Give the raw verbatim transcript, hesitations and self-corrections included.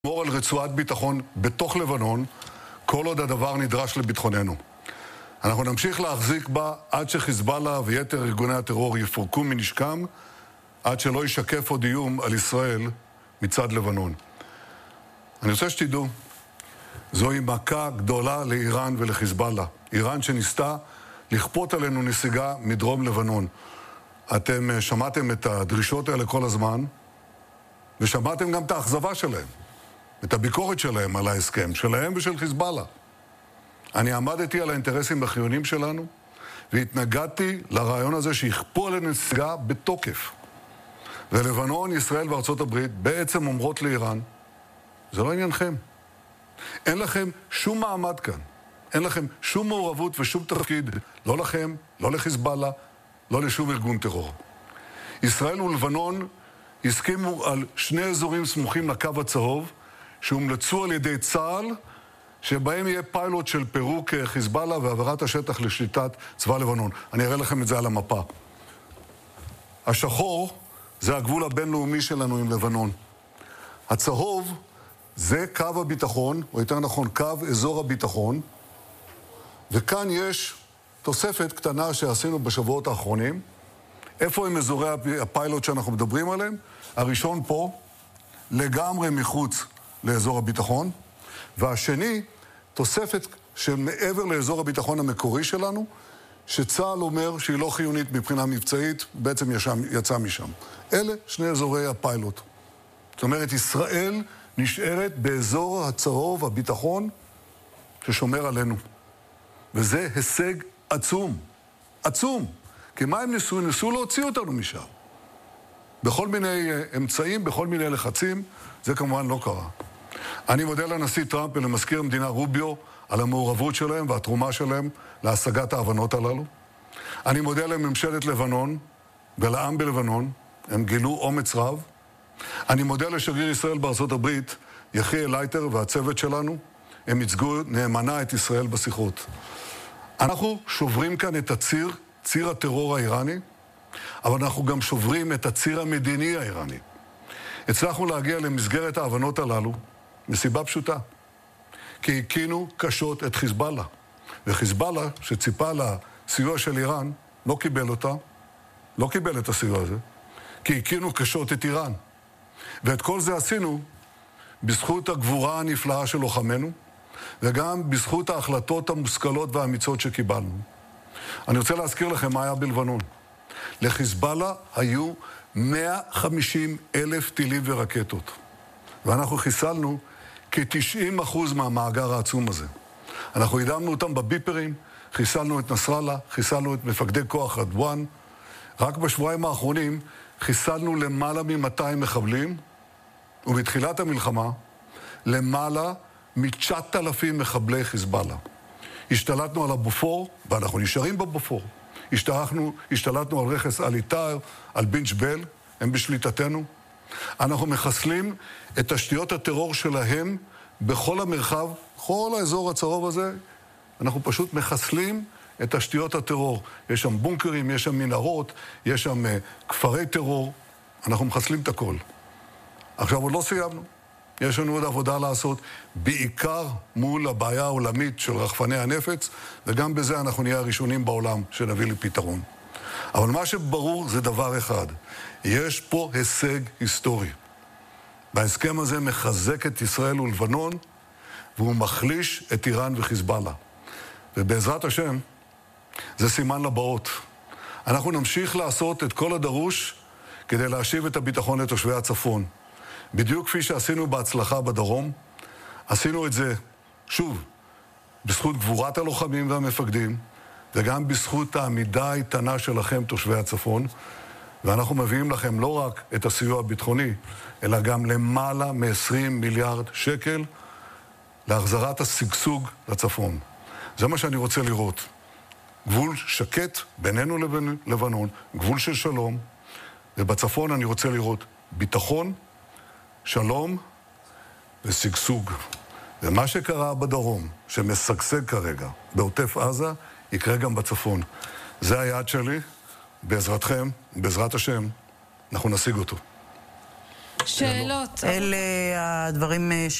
לשמור על רצועת ביטחון בתוך לבנון, כל עוד הדבר נדרש לביטחוננו. אנחנו נמשיך להחזיק בה עד שחיזבאללה ויתר ארגוני הטרור יפורקו מנשקם, עד שלא ישקף עוד איום על ישראל מצד לבנון. אני רוצה שתדעו, זוהי מכה גדולה לאיראן ולחיזבאללה. איראן שניסתה לכפות עלינו נסיגה מדרום לבנון. אתם שמעתם את הדרישות האלה כל הזמן, ושמעתם גם את האכזבה שלהם, את הביקורת שלהם על ההסכם, שלהם ושל חיזבאללה. אני עמדתי על האינטרסים החיוניים שלנו, והתנגדתי לרעיון הזה שיכפו עלינו נסיגה בתוקף. ולבנון, ישראל וארצות הברית בעצם אומרות לאיראן, זה לא עניינכם. אין לכם שום מעמד כאן. אין לכם שום מעורבות ושום תפקיד, לא לכם, לא לחיזבאללה, לא לשום ארגון טרור. ישראל ולבנון הסכימו על שני אזורים סמוכים לקו הצהוב, שהומלצו על ידי צה"ל, שבהם יהיה פיילוט של פירוק חיזבאללה והעברת השטח לשליטת צבא לבנון. אני אראה לכם את זה על המפה. השחור זה הגבול הבינלאומי שלנו עם לבנון. הצהוב זה קו הביטחון, או יותר נכון קו אזור הביטחון, וכאן יש תוספת קטנה שעשינו בשבועות האחרונים. איפה הם אזורי הפיילוט שאנחנו מדברים עליהם? הראשון פה, לגמרי מחוץ לאזור הביטחון, והשני, תוספת שמעבר לאזור הביטחון המקורי שלנו, שצה"ל אומר שהיא לא חיונית מבחינה מבצעית, בעצם ישם, יצא משם. אלה שני אזורי הפיילוט. זאת אומרת, ישראל נשארת באזור הצהוב, הביטחון, ששומר עלינו. וזה הישג עצום. עצום. כי מה הם ניסו? ניסו להוציא אותנו משם. בכל מיני אמצעים, בכל מיני לחצים, זה כמובן לא קרה. אני מודה לנשיא טראמפ ולמזכיר המדינה רוביו על המעורבות שלהם והתרומה שלהם להשגת ההבנות הללו. אני מודה לממשלת לבנון ולעם בלבנון, הם גילו אומץ רב. אני מודה לשגריר ישראל בארצות הברית, יחיאל לייטר והצוות שלנו, הם ייצגו נאמנה את ישראל בשיחות. אנחנו שוברים כאן את הציר, ציר הטרור האיראני, אבל אנחנו גם שוברים את הציר המדיני האיראני. הצלחנו להגיע למסגרת ההבנות הללו מסיבה פשוטה, כי הקינו קשות את חיזבאללה. וחיזבאללה, שציפה לסיוע של איראן, לא קיבל אותה, לא קיבל את הסיוע הזה, כי הקינו קשות את איראן. ואת כל זה עשינו בזכות הגבורה הנפלאה של לוחמינו, וגם בזכות ההחלטות המושכלות והאמיצות שקיבלנו. אני רוצה להזכיר לכם מה היה בלבנון. לחיזבאללה היו מאה וחמישים אלף טילים ורקטות. ואנחנו חיסלנו כ-תשעים אחוז מהמאגר העצום הזה. אנחנו הדמנו אותם בביפרים, חיסלנו את נסראללה, חיסלנו את מפקדי כוח רדואן. רק בשבועיים האחרונים חיסלנו למעלה מ-מאתיים מחבלים, ובתחילת המלחמה למעלה מ-תשעת אלפים מחבלי חיזבאללה. השתלטנו על הבופור, ואנחנו נשארים בבופור. השתלטנו, השתלטנו על רכס אליטאר, על בינג'בל, הם בשליטתנו. אנחנו מחסלים את תשתיות הטרור שלהם בכל המרחב, כל האזור הצהוב הזה, אנחנו פשוט מחסלים את תשתיות הטרור. יש שם בונקרים, יש שם מנהרות, יש שם uh, כפרי טרור, אנחנו מחסלים את הכל. עכשיו עוד לא סיימנו. יש לנו עוד עבודה לעשות, בעיקר מול הבעיה העולמית של רחפני הנפץ, וגם בזה אנחנו נהיה הראשונים בעולם שנביא לפתרון. אבל מה שברור זה דבר אחד, יש פה הישג היסטורי. בהסכם הזה מחזק את ישראל ולבנון, והוא מחליש את איראן וחיזבאללה. ובעזרת השם, זה סימן לבאות. אנחנו נמשיך לעשות את כל הדרוש כדי להשיב את הביטחון לתושבי הצפון. בדיוק כפי שעשינו בהצלחה בדרום, עשינו את זה, שוב, בזכות גבורת הלוחמים והמפקדים, וגם בזכות העמידה האיתנה שלכם, תושבי הצפון, ואנחנו מביאים לכם לא רק את הסיוע הביטחוני, אלא גם למעלה מ-עשרים מיליארד שקל להחזרת השגשוג לצפון. זה מה שאני רוצה לראות. גבול שקט בינינו לבין לבנון, גבול של שלום, ובצפון אני רוצה לראות ביטחון, שלום ושגשוג. ומה שקרה בדרום, שמשגשג כרגע בעוטף עזה, יקרה גם בצפון. זה היעד שלי, בעזרתכם, בעזרת השם, אנחנו נשיג אותו. שאלות. אלה הדברים